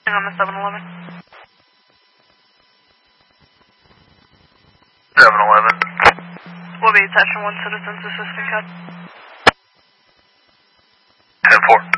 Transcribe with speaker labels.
Speaker 1: On the 7-Eleven.
Speaker 2: 7-Eleven.
Speaker 1: Will be attaching 1 Citizens Assistant Code.
Speaker 2: 10-4.